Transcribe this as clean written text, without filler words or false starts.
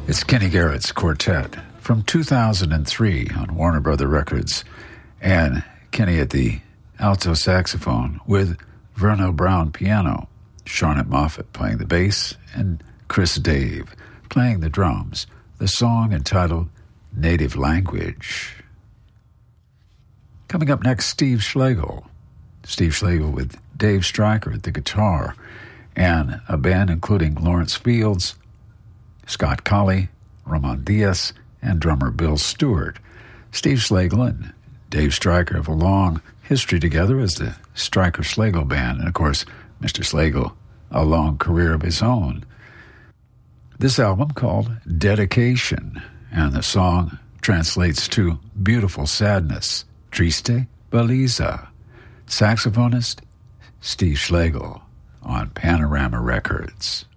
It's Kenny Garrett's Quartet from 2003 on Warner Brother Records, and Kenny at the alto saxophone with Verno Brown piano, Charlotte Moffett playing the bass, and Chris Dave playing the drums. The song entitled Native Language. Coming up next, Steve Schlegel. Steve Schlegel with Dave Stryker at the guitar, and a band including Lawrence Fields, Scott Colley, Ramon Diaz, and drummer Bill Stewart. Steve Schlegel and Dave Stryker have a long history together as the Stryker-Schlegel Band, and of course, Mr. Schlegel, a long career of his own. This album called Dedication, and the song translates to Beautiful Sadness, Triste Baliza. Saxophonist Steve Schlegel on Panorama Records.